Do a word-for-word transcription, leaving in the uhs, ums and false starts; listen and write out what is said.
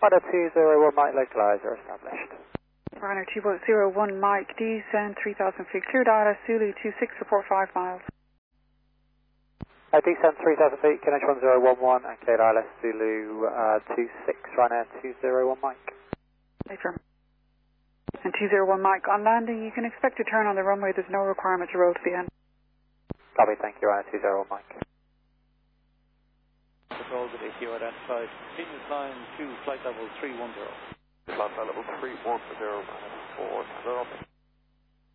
Ryanair two zero one Mike, localizer established. Ryanair two zero one Mike, descend three thousand feet, cleared out, Zulu two six, report five miles. Uh, descend three thousand feet, K N H one zero one one, and cleared I L S Zulu uh, two six, Ryanair two zero one Mike. Later. And two zero one Mike, on landing you can expect to turn on the runway, there's no requirement to roll to the end. Copy, thank you, Ryanair two zero one Mike. Control with A Q identified. Continuous line two, flight level three one zero. Flight level three one zero, four zero.